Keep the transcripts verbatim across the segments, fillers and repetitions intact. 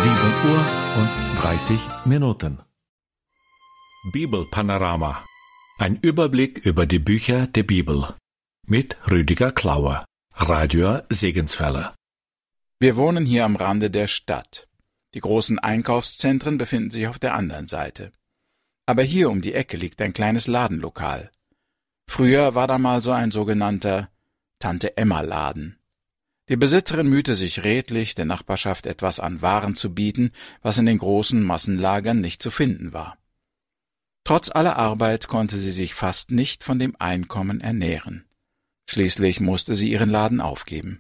sieben Uhr und dreißig Minuten. Bibelpanorama. Ein Überblick über die Bücher der Bibel. Mit Rüdiger Klauer, Radio Segenswelle. Wir wohnen hier am Rande der Stadt. Die großen Einkaufszentren befinden sich auf der anderen Seite. Aber hier um die Ecke liegt ein kleines Ladenlokal. Früher war da mal so ein sogenannter Tante-Emma-Laden. Die Besitzerin mühte sich redlich, der Nachbarschaft etwas an Waren zu bieten, was in den großen Massenlagern nicht zu finden war. Trotz aller Arbeit konnte sie sich fast nicht von dem Einkommen ernähren. Schließlich musste sie ihren Laden aufgeben.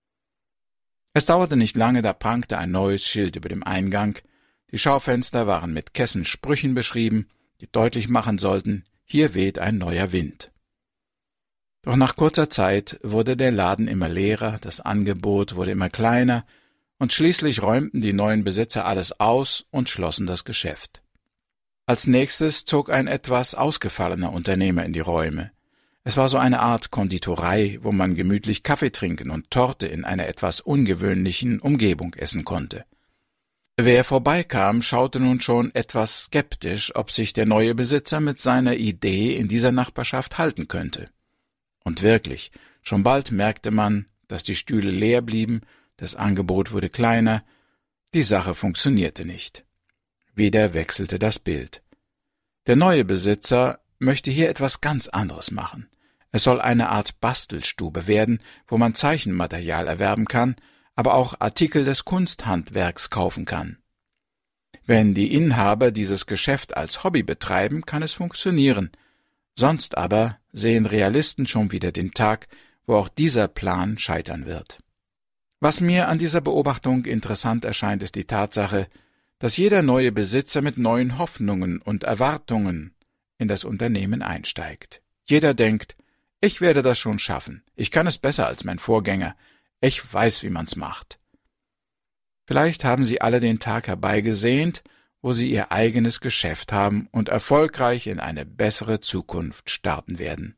Es dauerte nicht lange, da prangte ein neues Schild über dem Eingang. Die Schaufenster waren mit kessen Sprüchen beschrieben, die deutlich machen sollten, hier weht ein neuer Wind. Doch nach kurzer Zeit wurde der Laden immer leerer, das Angebot wurde immer kleiner, und schließlich räumten die neuen Besitzer alles aus und schlossen das Geschäft. Als nächstes zog ein etwas ausgefallener Unternehmer in die Räume. Es war so eine Art Konditorei, wo man gemütlich Kaffee trinken und Torte in einer etwas ungewöhnlichen Umgebung essen konnte. Wer vorbeikam, schaute nun schon etwas skeptisch, ob sich der neue Besitzer mit seiner Idee in dieser Nachbarschaft halten könnte. Und wirklich, schon bald merkte man, dass die Stühle leer blieben, das Angebot wurde kleiner, die Sache funktionierte nicht. Wieder wechselte das Bild. Der neue Besitzer möchte hier etwas ganz anderes machen. Es soll eine Art Bastelstube werden, wo man Zeichenmaterial erwerben kann, aber auch Artikel des Kunsthandwerks kaufen kann. Wenn die Inhaber dieses Geschäft als Hobby betreiben, kann es funktionieren. Sonst aber sehen Realisten schon wieder den Tag, wo auch dieser Plan scheitern wird. Was mir an dieser Beobachtung interessant erscheint, ist die Tatsache, dass jeder neue Besitzer mit neuen Hoffnungen und Erwartungen in das Unternehmen einsteigt. Jeder denkt, ich werde das schon schaffen, ich kann es besser als mein Vorgänger, ich weiß, wie man's macht. Vielleicht haben Sie alle den Tag herbeigesehnt, wo sie ihr eigenes Geschäft haben und erfolgreich in eine bessere Zukunft starten werden.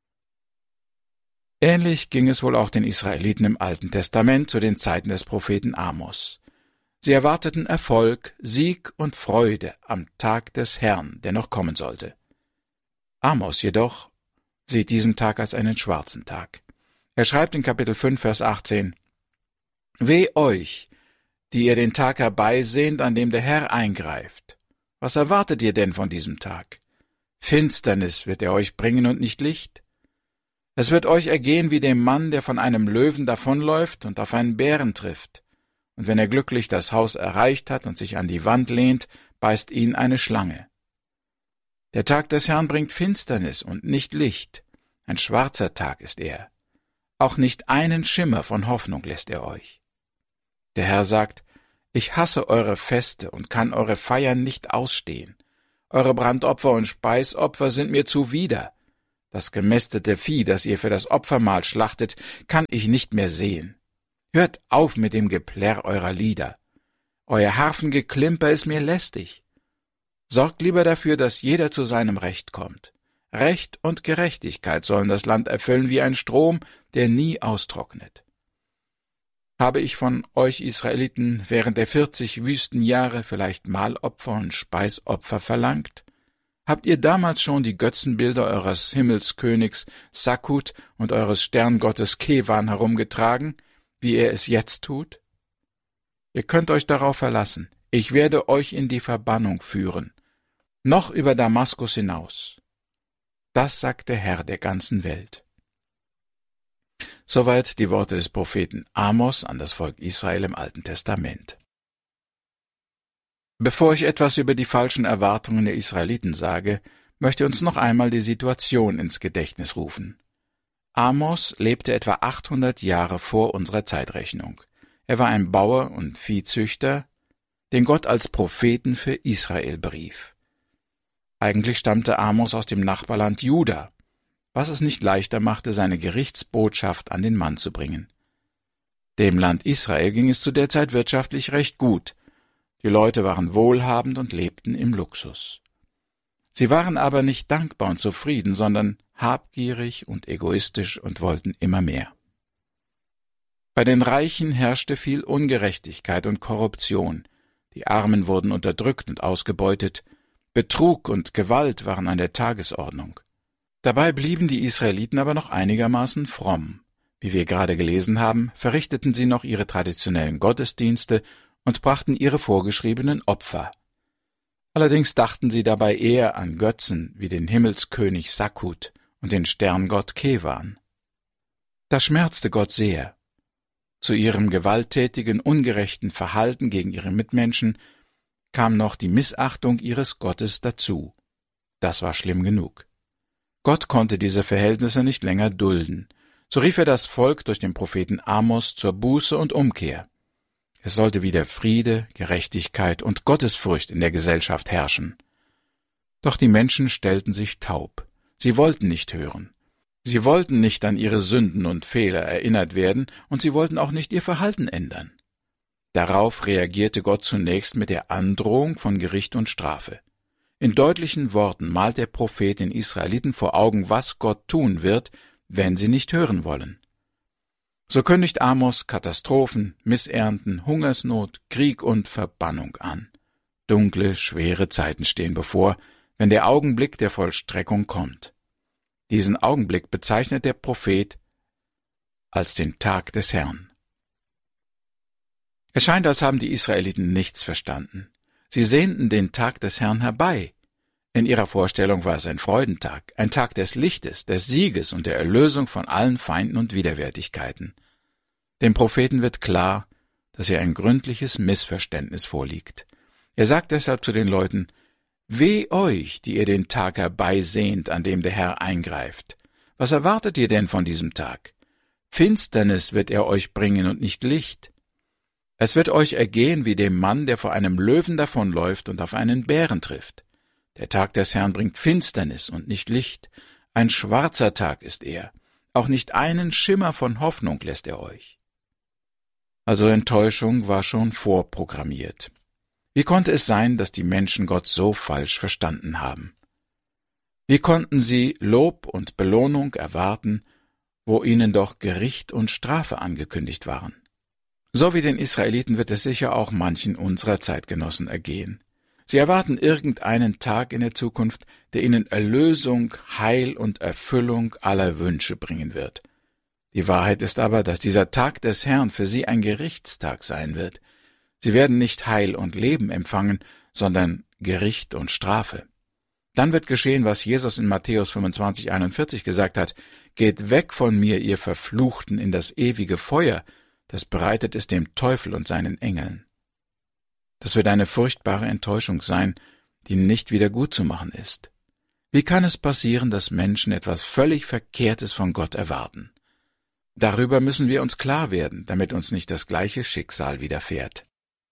Ähnlich ging es wohl auch den Israeliten im Alten Testament zu den Zeiten des Propheten Amos. Sie erwarteten Erfolg, Sieg und Freude am Tag des Herrn, der noch kommen sollte. Amos jedoch sieht diesen Tag als einen schwarzen Tag. Er schreibt in Kapitel fünf, Vers achtzehn, »Weh euch, die ihr den Tag herbeisehnt, an dem der Herr eingreift. Was erwartet ihr denn von diesem Tag? Finsternis wird er euch bringen und nicht Licht. Es wird euch ergehen wie dem Mann, der von einem Löwen davonläuft und auf einen Bären trifft. Und wenn er glücklich das Haus erreicht hat und sich an die Wand lehnt, beißt ihn eine Schlange. Der Tag des Herrn bringt Finsternis und nicht Licht. Ein schwarzer Tag ist er. Auch nicht einen Schimmer von Hoffnung lässt er euch. Der Herr sagt, ich hasse eure Feste und kann eure Feiern nicht ausstehen. Eure Brandopfer und Speisopfer sind mir zuwider. Das gemästete Vieh, das ihr für das Opfermahl schlachtet, kann ich nicht mehr sehen. Hört auf mit dem Geplärr eurer Lieder. Euer Harfengeklimper ist mir lästig. Sorgt lieber dafür, dass jeder zu seinem Recht kommt. Recht und Gerechtigkeit sollen das Land erfüllen wie ein Strom, der nie austrocknet. Habe ich von euch Israeliten während der vierzig Wüstenjahre vielleicht Mahlopfer und Speisopfer verlangt? Habt ihr damals schon die Götzenbilder eures Himmelskönigs Sakut und eures Sterngottes Kewan herumgetragen, wie er es jetzt tut? Ihr könnt euch darauf verlassen, ich werde euch in die Verbannung führen, noch über Damaskus hinaus. Das sagt der Herr der ganzen Welt. Soweit die Worte des Propheten Amos an das Volk Israel im Alten Testament. Bevor ich etwas über die falschen Erwartungen der Israeliten sage, möchte uns noch einmal die Situation ins Gedächtnis rufen. Amos lebte etwa achthundert Jahre vor unserer Zeitrechnung. Er war ein Bauer und Viehzüchter, den Gott als Propheten für Israel berief. Eigentlich stammte Amos aus dem Nachbarland Juda, was es nicht leichter machte, seine Gerichtsbotschaft an den Mann zu bringen. Dem Land Israel ging es zu der Zeit wirtschaftlich recht gut. Die Leute waren wohlhabend und lebten im Luxus. Sie waren aber nicht dankbar und zufrieden, sondern habgierig und egoistisch und wollten immer mehr. Bei den Reichen herrschte viel Ungerechtigkeit und Korruption. Die Armen wurden unterdrückt und ausgebeutet, Betrug und Gewalt waren an der Tagesordnung. Dabei blieben die Israeliten aber noch einigermaßen fromm. Wie wir gerade gelesen haben, verrichteten sie noch ihre traditionellen Gottesdienste und brachten ihre vorgeschriebenen Opfer. Allerdings dachten sie dabei eher an Götzen wie den Himmelskönig Sakkut und den Sterngott Kewan. Das schmerzte Gott sehr. Zu ihrem gewalttätigen, ungerechten Verhalten gegen ihre Mitmenschen kam noch die Missachtung ihres Gottes dazu. Das war schlimm genug. Gott konnte diese Verhältnisse nicht länger dulden. So rief er das Volk durch den Propheten Amos zur Buße und Umkehr. Es sollte wieder Friede, Gerechtigkeit und Gottesfurcht in der Gesellschaft herrschen. Doch die Menschen stellten sich taub. Sie wollten nicht hören. Sie wollten nicht an ihre Sünden und Fehler erinnert werden, und sie wollten auch nicht ihr Verhalten ändern. Darauf reagierte Gott zunächst mit der Androhung von Gericht und Strafe. In deutlichen Worten malt der Prophet den Israeliten vor Augen, was Gott tun wird, wenn sie nicht hören wollen. So kündigt Amos Katastrophen, Missernten, Hungersnot, Krieg und Verbannung an. Dunkle, schwere Zeiten stehen bevor, wenn der Augenblick der Vollstreckung kommt. Diesen Augenblick bezeichnet der Prophet als den Tag des Herrn. Es scheint, als haben die Israeliten nichts verstanden. Sie sehnten den Tag des Herrn herbei. In ihrer Vorstellung war es ein Freudentag, ein Tag des Lichtes, des Sieges und der Erlösung von allen Feinden und Widerwärtigkeiten. Dem Propheten wird klar, dass hier ein gründliches Missverständnis vorliegt. Er sagt deshalb zu den Leuten: Weh euch, die ihr den Tag herbeisehnt, an dem der Herr eingreift. Was erwartet ihr denn von diesem Tag? Finsternis wird er euch bringen und nicht Licht. Es wird euch ergehen wie dem Mann, der vor einem Löwen davonläuft und auf einen Bären trifft. Der Tag des Herrn bringt Finsternis und nicht Licht. Ein schwarzer Tag ist er. Auch nicht einen Schimmer von Hoffnung lässt er euch. Also Enttäuschung war schon vorprogrammiert. Wie konnte es sein, dass die Menschen Gott so falsch verstanden haben? Wie konnten sie Lob und Belohnung erwarten, wo ihnen doch Gericht und Strafe angekündigt waren? So wie den Israeliten wird es sicher auch manchen unserer Zeitgenossen ergehen. Sie erwarten irgendeinen Tag in der Zukunft, der ihnen Erlösung, Heil und Erfüllung aller Wünsche bringen wird. Die Wahrheit ist aber, dass dieser Tag des Herrn für sie ein Gerichtstag sein wird. Sie werden nicht Heil und Leben empfangen, sondern Gericht und Strafe. Dann wird geschehen, was Jesus in Matthäus fünfundzwanzig, einundvierzig gesagt hat: Geht weg von mir, ihr Verfluchten, in das ewige Feuer, das bereitet ist dem Teufel und seinen Engeln. Das wird eine furchtbare Enttäuschung sein, die nicht wieder gutzumachen ist. Wie kann es passieren, dass Menschen etwas völlig Verkehrtes von Gott erwarten? Darüber müssen wir uns klar werden, damit uns nicht das gleiche Schicksal widerfährt.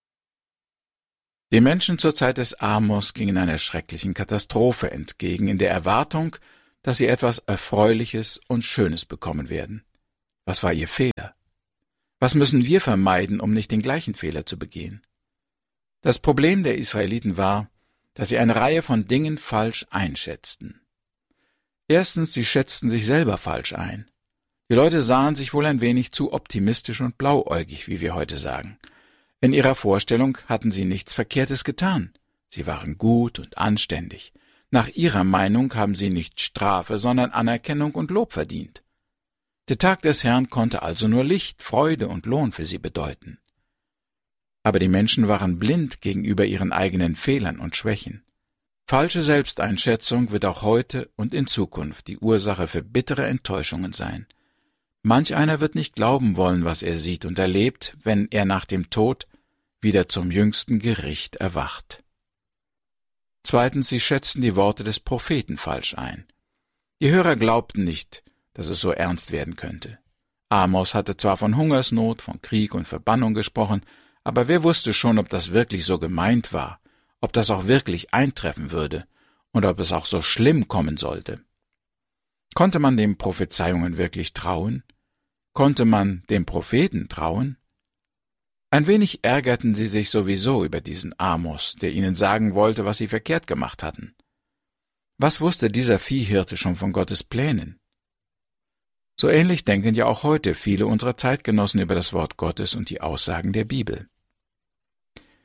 Die Menschen zur Zeit des Amos gingen einer schrecklichen Katastrophe entgegen, in der Erwartung, dass sie etwas Erfreuliches und Schönes bekommen werden. Was war ihr Fehler? Was müssen wir vermeiden, um nicht den gleichen Fehler zu begehen? Das Problem der Israeliten war, dass sie eine Reihe von Dingen falsch einschätzten. Erstens, sie schätzten sich selber falsch ein. Die Leute sahen sich wohl ein wenig zu optimistisch und blauäugig, wie wir heute sagen. In ihrer Vorstellung hatten sie nichts Verkehrtes getan. Sie waren gut und anständig. Nach ihrer Meinung haben sie nicht Strafe, sondern Anerkennung und Lob verdient. Der Tag des Herrn konnte also nur Licht, Freude und Lohn für sie bedeuten. Aber die Menschen waren blind gegenüber ihren eigenen Fehlern und Schwächen. Falsche Selbsteinschätzung wird auch heute und in Zukunft die Ursache für bittere Enttäuschungen sein. Manch einer wird nicht glauben wollen, was er sieht und erlebt, wenn er nach dem Tod wieder zum jüngsten Gericht erwacht. Zweitens, sie schätzten die Worte des Propheten falsch ein. Die Hörer glaubten nicht, dass es so ernst werden könnte. Amos hatte zwar von Hungersnot, von Krieg und Verbannung gesprochen, aber wer wusste schon, ob das wirklich so gemeint war, ob das auch wirklich eintreffen würde und ob es auch so schlimm kommen sollte. Konnte man den Prophezeiungen wirklich trauen? Konnte man dem Propheten trauen? Ein wenig ärgerten sie sich sowieso über diesen Amos, der ihnen sagen wollte, was sie verkehrt gemacht hatten. Was wusste dieser Viehhirte schon von Gottes Plänen? So ähnlich denken ja auch heute viele unserer Zeitgenossen über das Wort Gottes und die Aussagen der Bibel.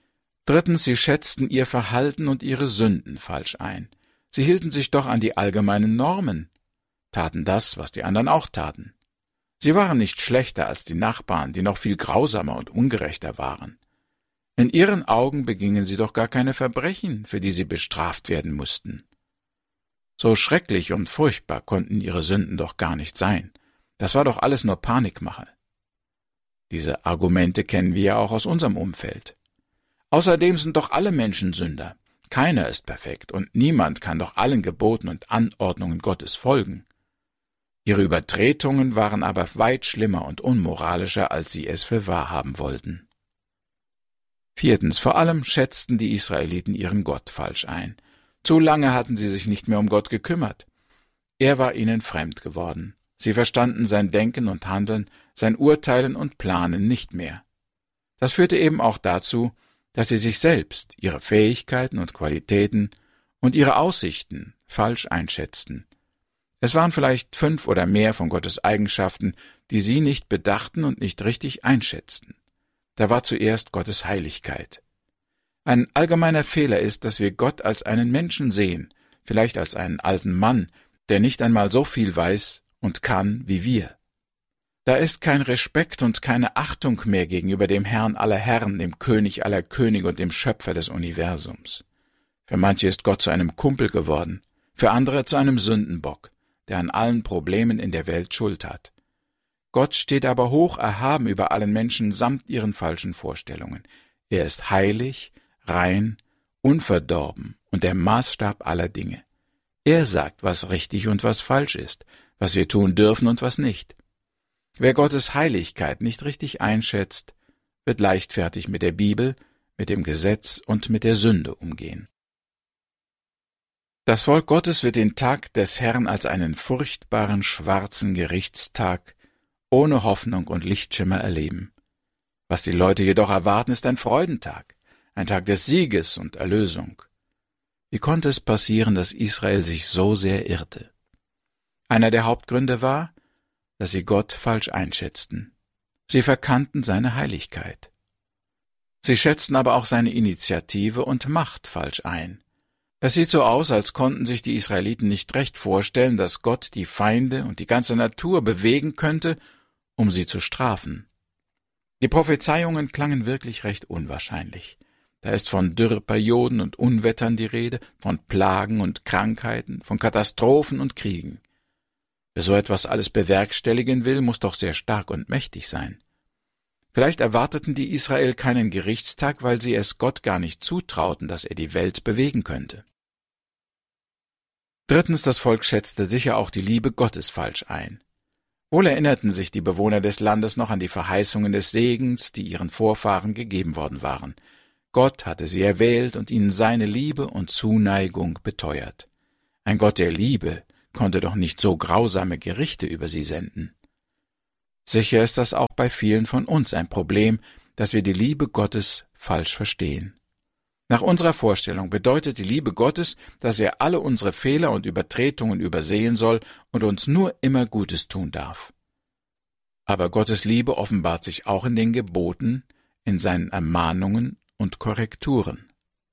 Drittens, sie schätzten ihr Verhalten und ihre Sünden falsch ein. Sie hielten sich doch an die allgemeinen Normen, taten das, was die anderen auch taten. Sie waren nicht schlechter als die Nachbarn, die noch viel grausamer und ungerechter waren. In ihren Augen begingen sie doch gar keine Verbrechen, für die sie bestraft werden mussten. So schrecklich und furchtbar konnten ihre Sünden doch gar nicht sein. Das war doch alles nur Panikmache. Diese Argumente kennen wir ja auch aus unserem Umfeld. Außerdem sind doch alle Menschen Sünder. Keiner ist perfekt und niemand kann doch allen Geboten und Anordnungen Gottes folgen. Ihre Übertretungen waren aber weit schlimmer und unmoralischer, als sie es für wahr haben wollten. Viertens, vor allem schätzten die Israeliten ihren Gott falsch ein. Zu lange hatten sie sich nicht mehr um Gott gekümmert. Er war ihnen fremd geworden. Sie verstanden sein Denken und Handeln, sein Urteilen und Planen nicht mehr. Das führte eben auch dazu, dass sie sich selbst, ihre Fähigkeiten und Qualitäten und ihre Aussichten falsch einschätzten. Es waren vielleicht fünf oder mehr von Gottes Eigenschaften, die sie nicht bedachten und nicht richtig einschätzten. Da war zuerst Gottes Heiligkeit. Ein allgemeiner Fehler ist, dass wir Gott als einen Menschen sehen, vielleicht als einen alten Mann, der nicht einmal so viel weiß und kann wie wir. Da ist kein Respekt und keine Achtung mehr gegenüber dem Herrn aller Herren, dem König aller Könige und dem Schöpfer des Universums. Für manche ist Gott zu einem Kumpel geworden, für andere zu einem Sündenbock, der an allen Problemen in der Welt Schuld hat. Gott steht aber hoch erhaben über allen Menschen samt ihren falschen Vorstellungen. Er ist heilig, rein, unverdorben und der Maßstab aller Dinge. Er sagt, was richtig und was falsch ist, was wir tun dürfen und was nicht. Wer Gottes Heiligkeit nicht richtig einschätzt, wird leichtfertig mit der Bibel, mit dem Gesetz und mit der Sünde umgehen. Das Volk Gottes wird den Tag des Herrn als einen furchtbaren, schwarzen Gerichtstag ohne Hoffnung und Lichtschimmer erleben. Was die Leute jedoch erwarten, ist ein Freudentag, ein Tag des Sieges und Erlösung. Wie konnte es passieren, dass Israel sich so sehr irrte? Einer der Hauptgründe war, dass sie Gott falsch einschätzten. Sie verkannten seine Heiligkeit. Sie schätzten aber auch seine Initiative und Macht falsch ein. Es sieht so aus, als konnten sich die Israeliten nicht recht vorstellen, dass Gott die Feinde und die ganze Natur bewegen könnte, um sie zu strafen. Die Prophezeiungen klangen wirklich recht unwahrscheinlich. Da ist von Dürreperioden und Unwettern die Rede, von Plagen und Krankheiten, von Katastrophen und Kriegen. Wer so etwas alles bewerkstelligen will, muss doch sehr stark und mächtig sein. Vielleicht erwarteten die Israel keinen Gerichtstag, weil sie es Gott gar nicht zutrauten, dass er die Welt bewegen könnte. Drittens, das Volk schätzte sicher auch die Liebe Gottes falsch ein. Wohl erinnerten sich die Bewohner des Landes noch an die Verheißungen des Segens, die ihren Vorfahren gegeben worden waren. Gott hatte sie erwählt und ihnen seine Liebe und Zuneigung beteuert. Ein Gott der Liebe konnte doch nicht so grausame Gerichte über sie senden. Sicher ist das auch bei vielen von uns ein Problem, dass wir die Liebe Gottes falsch verstehen. Nach unserer Vorstellung bedeutet die Liebe Gottes, dass er alle unsere Fehler und Übertretungen übersehen soll und uns nur immer Gutes tun darf. Aber Gottes Liebe offenbart sich auch in den Geboten, in seinen Ermahnungen und Korrekturen.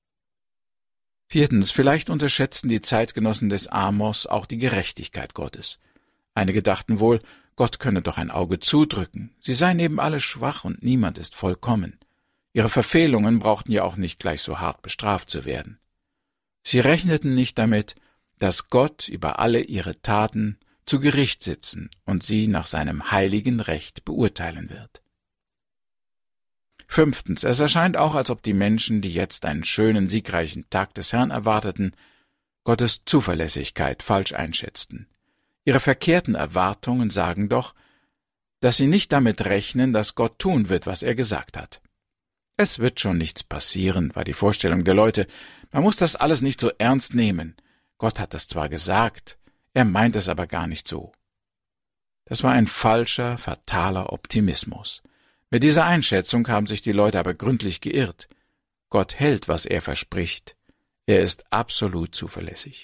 Viertens, vielleicht unterschätzten die Zeitgenossen des Amos auch die Gerechtigkeit Gottes. Einige dachten wohl, Gott könne doch ein Auge zudrücken, sie seien eben alle schwach und niemand ist vollkommen. Ihre Verfehlungen brauchten ja auch nicht gleich so hart bestraft zu werden. Sie rechneten nicht damit, dass Gott über alle ihre Taten zu Gericht sitzen und sie nach seinem heiligen Recht beurteilen wird. Fünftens, es erscheint auch, als ob die Menschen, die jetzt einen schönen, siegreichen Tag des Herrn erwarteten, Gottes Zuverlässigkeit falsch einschätzten. Ihre verkehrten Erwartungen sagen doch, dass sie nicht damit rechnen, dass Gott tun wird, was er gesagt hat. Es wird schon nichts passieren, war die Vorstellung der Leute. Man muss das alles nicht so ernst nehmen. Gott hat das zwar gesagt, er meint es aber gar nicht so. Das war ein falscher, fataler Optimismus. Mit dieser Einschätzung haben sich die Leute aber gründlich geirrt. Gott hält, was er verspricht. Er ist absolut zuverlässig.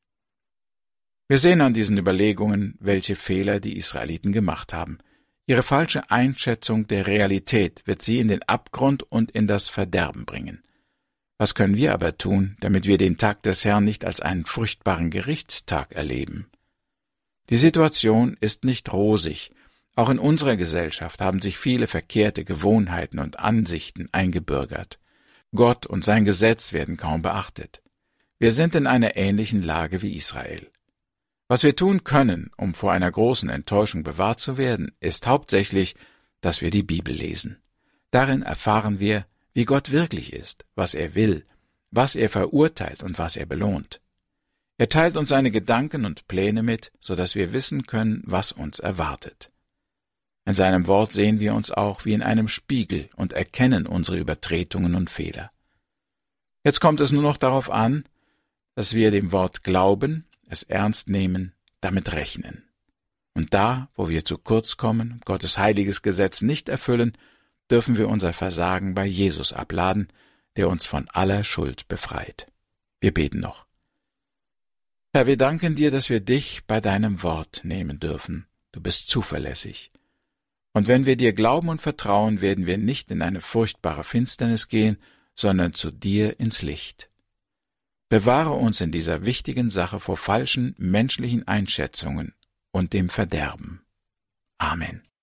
Wir sehen an diesen Überlegungen, welche Fehler die Israeliten gemacht haben. Ihre falsche Einschätzung der Realität wird sie in den Abgrund und in das Verderben bringen. Was können wir aber tun, damit wir den Tag des Herrn nicht als einen furchtbaren Gerichtstag erleben? Die Situation ist nicht rosig. Auch in unserer Gesellschaft haben sich viele verkehrte Gewohnheiten und Ansichten eingebürgert. Gott und sein Gesetz werden kaum beachtet. Wir sind in einer ähnlichen Lage wie Israel. Was wir tun können, um vor einer großen Enttäuschung bewahrt zu werden, ist hauptsächlich, dass wir die Bibel lesen. Darin erfahren wir, wie Gott wirklich ist, was er will, was er verurteilt und was er belohnt. Er teilt uns seine Gedanken und Pläne mit, so dass wir wissen können, was uns erwartet. In seinem Wort sehen wir uns auch wie in einem Spiegel und erkennen unsere Übertretungen und Fehler. Jetzt kommt es nur noch darauf an, dass wir dem Wort glauben, es ernst nehmen, damit rechnen. Und da, wo wir zu kurz kommen und Gottes heiliges Gesetz nicht erfüllen, dürfen wir unser Versagen bei Jesus abladen, der uns von aller Schuld befreit. Wir beten noch. Herr, wir danken dir, dass wir dich bei deinem Wort nehmen dürfen. Du bist zuverlässig. Und wenn wir dir glauben und vertrauen, werden wir nicht in eine furchtbare Finsternis gehen, sondern zu dir ins Licht. Bewahre uns in dieser wichtigen Sache vor falschen menschlichen Einschätzungen und dem Verderben. Amen.